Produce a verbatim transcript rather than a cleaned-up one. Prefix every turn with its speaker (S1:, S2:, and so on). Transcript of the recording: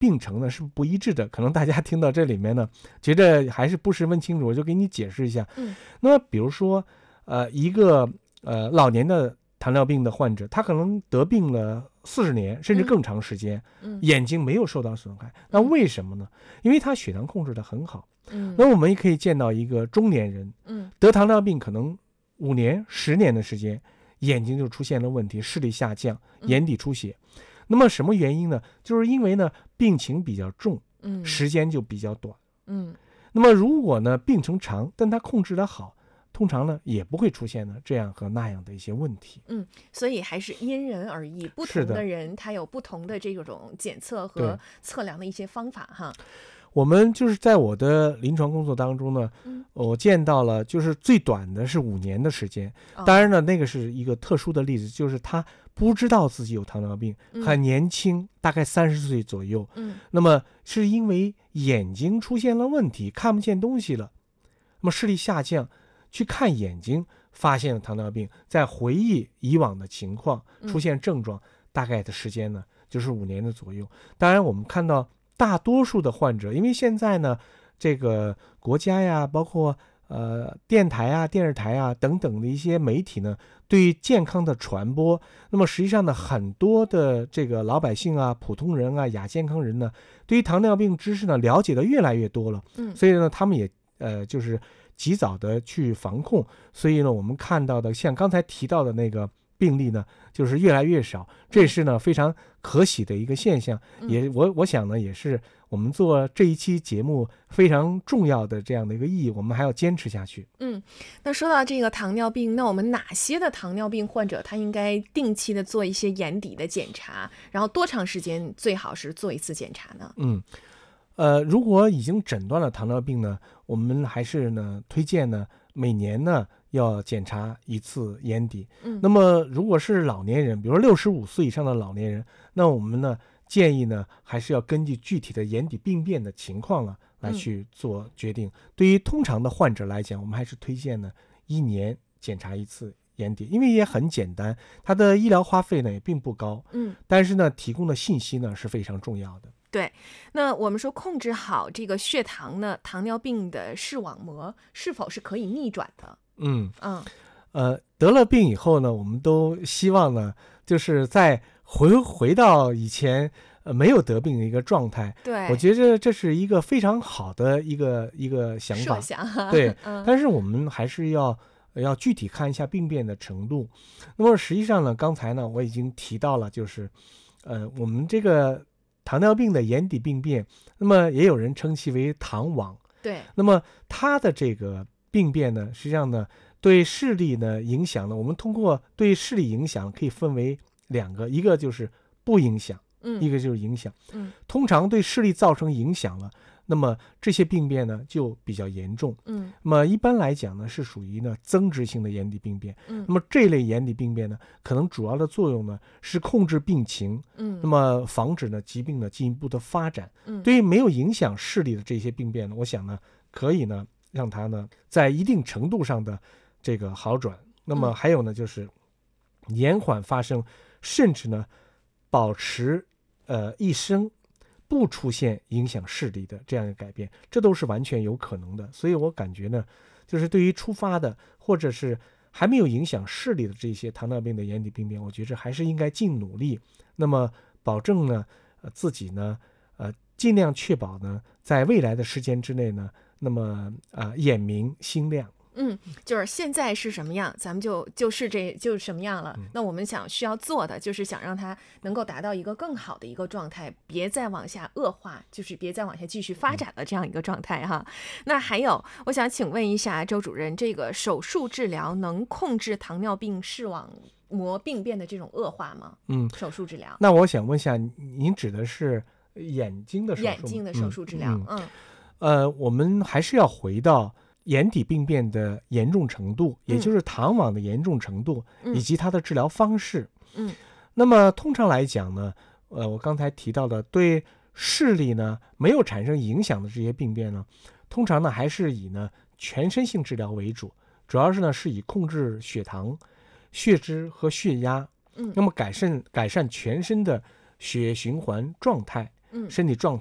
S1: 病程呢是不一致的，可能大家听到这里面呢，觉得还是不十分清楚，我就给你解释一下。
S2: 嗯，
S1: 那么比如说，呃，一个呃老年的糖尿病的患者，他可能得病了四十年甚至更长时间，
S2: 嗯，
S1: 眼睛没有受到损害，那为什么呢？因为他血糖控制得很好。
S2: 嗯，
S1: 那我们也可以见到一个中年人，
S2: 嗯，
S1: 得糖尿病可能五年、十年的时间，眼睛就出现了问题，视力下降，眼底出血。那么什么原因呢？就是因为呢病情比较重，
S2: 嗯，
S1: 时间就比较短。
S2: 嗯，
S1: 那么如果呢病程长，但它控制得好，通常呢也不会出现呢这样和那样的一些问题。
S2: 嗯，所以还是因人而异，不同的人他有不同的这种检测和测量的一些方法哈。
S1: 我们就是在我的临床工作当中呢，
S2: 嗯，
S1: 我见到了就是最短的是五年的时间。
S2: 哦、
S1: 当然呢，那个是一个特殊的例子，就是他不知道自己有糖尿病，
S2: 嗯、
S1: 很年轻，大概三十岁左右。
S2: 嗯，
S1: 那么是因为眼睛出现了问题，看不见东西了，那么视力下降，去看眼睛，发现了糖尿病，在回忆以往的情况，出现症状，嗯、大概的时间呢就是五年的左右。当然，我们看到大多数的患者，因为现在呢，这个国家呀，包括呃电台啊、电视台啊等等的一些媒体呢，对健康的传播，那么实际上呢，很多的这个老百姓啊、普通人啊、亚健康人呢，对于糖尿病知识呢了解的越来越多了，
S2: 嗯，
S1: 所以呢，他们也呃就是及早的去防控，所以呢，我们看到的像刚才提到的那个病例呢，就是越来越少，这是呢非常可喜的一个现象，也我我想呢也是我们做这一期节目非常重要的这样的一个意义，我们还要坚持下去。
S2: 嗯，那说到这个糖尿病，那我们哪些的糖尿病患者他应该定期的做一些眼底的检查，然后多长时间最好是做一次检查呢？
S1: 嗯，呃，如果已经诊断了糖尿病呢，我们还是呢推荐呢每年呢要检查一次眼底。
S2: 嗯，
S1: 那么如果是老年人，比如说六十五岁以上的老年人，那我们呢建议呢还是要根据具体的眼底病变的情况啊来去做决定。嗯、对于通常的患者来讲，我们还是推荐呢一年检查一次眼底，因为也很简单，它的医疗花费呢也并不高。
S2: 嗯，
S1: 但是呢提供的信息呢是非常重要的。
S2: 对，那我们说控制好这个血糖呢，糖尿病的视网膜是否是可以逆转的？
S1: 嗯
S2: 嗯，
S1: 呃，得了病以后呢，我们都希望呢，就是再回回到以前呃没有得病的一个状态。
S2: 对，
S1: 我觉得这是一个非常好的一个一个想法。
S2: 设想
S1: 对，
S2: 嗯、
S1: 但是我们还是要要具体看一下病变的程度。那么实际上呢，刚才呢我已经提到了，就是呃我们这个糖尿病的眼底病变，那么也有人称其为糖网。
S2: 对，
S1: 那么它的这个病变呢，实际上呢，对视力呢影响呢，我们通过对视力影响可以分为两个，一个就是不影响，
S2: 嗯，
S1: 一个就是影响。
S2: 嗯，
S1: 通常对视力造成影响了，那么这些病变呢就比较严重。
S2: 嗯，
S1: 那么一般来讲呢，是属于呢增殖性的眼底病变。
S2: 嗯，
S1: 那么这类眼底病变呢，可能主要的作用呢是控制病情，
S2: 嗯，
S1: 那么防止呢疾病的进一步的发展。
S2: 嗯，
S1: 对于没有影响视力的这些病变呢，我想呢可以呢让它呢在一定程度上的这个好转。那么还有呢就是延缓发生，甚至呢保持呃一生不出现影响视力的这样一个改变，这都是完全有可能的。所以我感觉呢，就是对于初发的或者是还没有影响视力的这些糖尿病的眼底病变，我觉着还是应该尽努力，那么保证呢，呃自己呢，呃尽量确保呢，在未来的时间之内呢，那么啊、呃、眼明心亮。
S2: 嗯，就是现在是什么样，咱们就就是这就是什么样了。
S1: 嗯、
S2: 那我们想需要做的，就是想让它能够达到一个更好的一个状态，别再往下恶化，就是别再往下继续发展了这样一个状态哈。嗯、那还有，我想请问一下周主任，这个手术治疗能控制糖尿病视网膜病变的这种恶化吗？
S1: 嗯，
S2: 手术治疗。
S1: 那我想问一下，您指的是眼睛的手术？
S2: 眼睛的手术治疗。嗯，
S1: 嗯呃，我们还是要回到眼底病变的严重程度，也就是糖网的严重程度，
S2: 嗯、
S1: 以及它的治疗方式。
S2: 嗯，
S1: 那么通常来讲呢，呃，我刚才提到的对视力呢没有产生影响的这些病变呢，通常呢还是以呢全身性治疗为主，主要是呢是以控制血糖、血脂和血压，
S2: 嗯，
S1: 那么改善改善全身的血液循环状态。
S2: 嗯
S1: 身体状